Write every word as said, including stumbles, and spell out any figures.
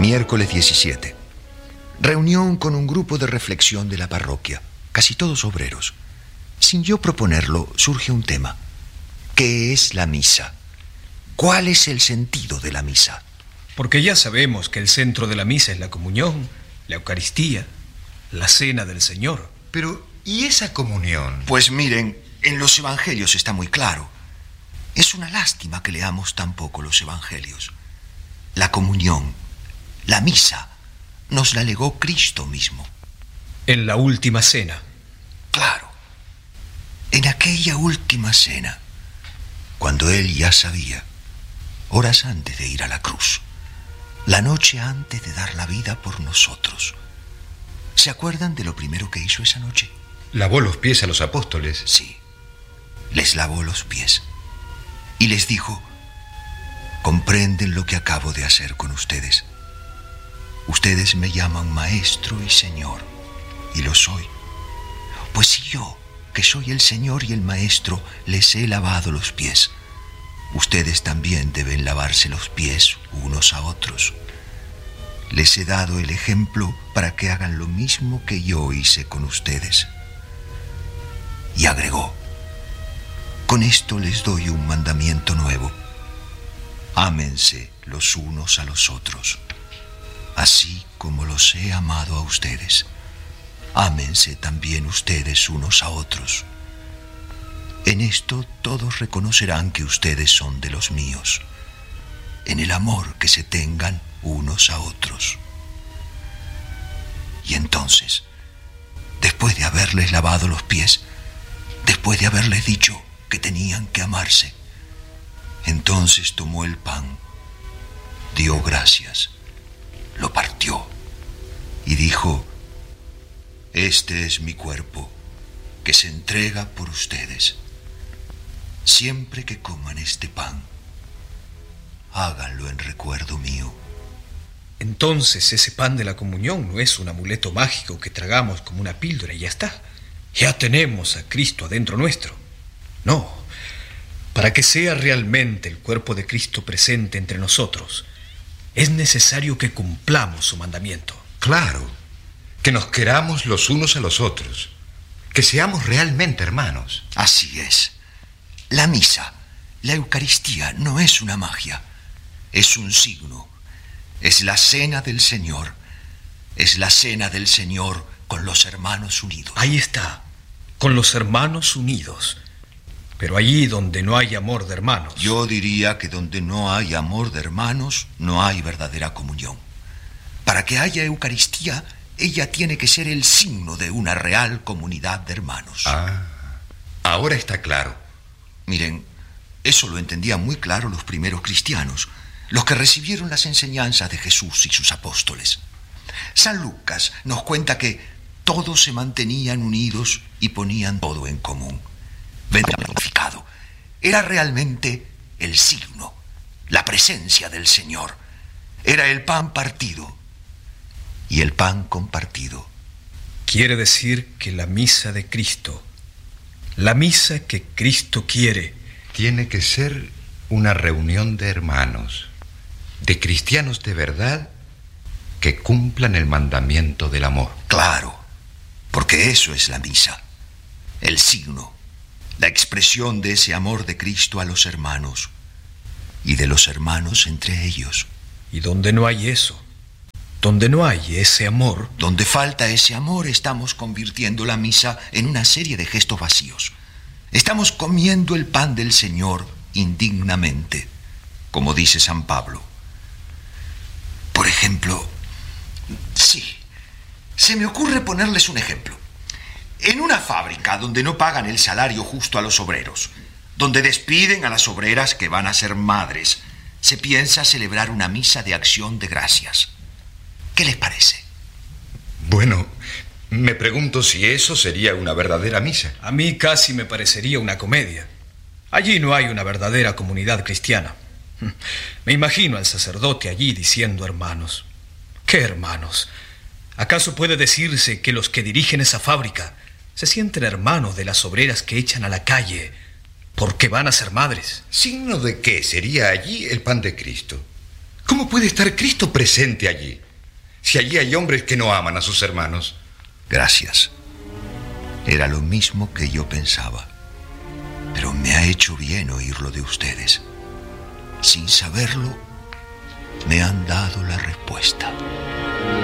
Miércoles diecisiete. Reunión con un grupo de reflexión de la parroquia, casi todos obreros. Sin yo proponerlo, surge un tema. ¿Qué es la misa? ¿Cuál es el sentido de la misa? Porque ya sabemos que el centro de la misa es la comunión, la Eucaristía, la cena del Señor. Pero, ¿y esa comunión? Pues miren, en los evangelios está muy claro. Es una lástima que leamos tan poco los evangelios. La comunión, la misa, nos la legó Cristo mismo. En la última cena. Claro, en aquella última cena, cuando Él ya sabía, horas antes de ir a la cruz, la noche antes de dar la vida por nosotros. ¿Se acuerdan de lo primero que hizo esa noche? Lavó los pies a los apóstoles. Sí, les lavó los pies y les dijo: comprenden lo que acabo de hacer con ustedes. Ustedes me llaman maestro y señor, y lo soy. Pues si yo, que soy el señor y el maestro, les he lavado los pies, ustedes también deben lavarse los pies unos a otros. Les he dado el ejemplo para que hagan lo mismo que yo hice con ustedes. Y agregó: con esto les doy un mandamiento nuevo. Ámense los unos a los otros, así como los he amado a ustedes. Ámense también ustedes unos a otros. En esto todos reconocerán que ustedes son de los míos, en el amor que se tengan unos a otros. Y entonces, después de haberles lavado los pies, después de haberles dicho que tenían que amarse, entonces tomó el pan, dio gracias, lo partió y dijo: este es mi cuerpo, que se entrega por ustedes. Siempre que coman este pan, háganlo en recuerdo mío. Entonces ese pan de la comunión no es un amuleto mágico que tragamos como una píldora y ya está. Ya tenemos a Cristo adentro nuestro. No, para que sea realmente el cuerpo de Cristo presente entre nosotros, es necesario que cumplamos su mandamiento. Claro, que nos queramos los unos a los otros, que seamos realmente hermanos. Así es. La misa, la Eucaristía, no es una magia, es un signo. Es la cena del Señor. Es la cena del Señor con los hermanos unidos. Ahí está, con los hermanos unidos. Pero allí donde no hay amor de hermanos. Yo diría que donde no hay amor de hermanos, no hay verdadera comunión. Para que haya Eucaristía, ella tiene que ser el signo de una real comunidad de hermanos. Ah, ahora está claro. Miren, eso lo entendían muy claro los primeros cristianos, los que recibieron las enseñanzas de Jesús y sus apóstoles. San Lucas nos cuenta que todos se mantenían unidos y ponían todo en común. Beatificado. Era realmente el signo, la presencia del Señor. Era el pan partido y el pan compartido. Quiere decir que la misa de Cristo, la misa que Cristo quiere, tiene que ser una reunión de hermanos, de cristianos de verdad que cumplan el mandamiento del amor. Claro, porque eso es la misa, el signo, la expresión de ese amor de Cristo a los hermanos y de los hermanos entre ellos. Y donde no hay eso, donde no hay ese amor, donde falta ese amor, estamos convirtiendo la misa en una serie de gestos vacíos. Estamos comiendo el pan del Señor indignamente, como dice San Pablo. Por ejemplo, sí, se me ocurre ponerles un ejemplo. En una fábrica donde no pagan el salario justo a los obreros, donde despiden a las obreras que van a ser madres, se piensa celebrar una misa de acción de gracias. ¿Qué les parece? Bueno, me pregunto si eso sería una verdadera misa. A mí casi me parecería una comedia. Allí no hay una verdadera comunidad cristiana. Me imagino al sacerdote allí diciendo hermanos. ¿Qué hermanos? ¿Acaso puede decirse que los que dirigen esa fábrica se sienten hermanos de las obreras que echan a la calle porque van a ser madres? ¿Signo de qué sería allí el pan de Cristo? ¿Cómo puede estar Cristo presente allí? Si allí hay hombres que no aman a sus hermanos. Gracias. Era lo mismo que yo pensaba. Pero me ha hecho bien oírlo de ustedes. Sin saberlo, me han dado la respuesta.